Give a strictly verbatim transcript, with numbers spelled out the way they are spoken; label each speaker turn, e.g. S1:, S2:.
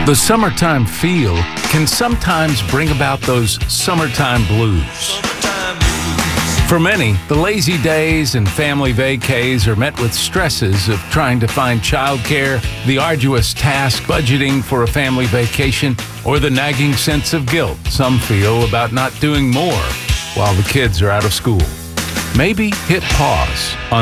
S1: The summertime feel can sometimes bring about those summertime blues. For many, the lazy days and family vacays are met with stresses of trying to find childcare, the arduous task budgeting for a family vacation, or the nagging sense of guilt some feel about not doing more while the kids are out of school. Maybe hit pause on